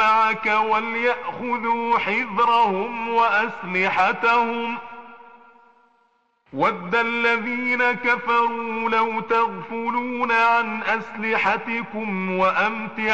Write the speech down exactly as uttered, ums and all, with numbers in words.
معك وليأخذوا حذرهم وأسلحتهم ود الذين كفروا لو تغفلون عن أسلحتكم وأمتعتكم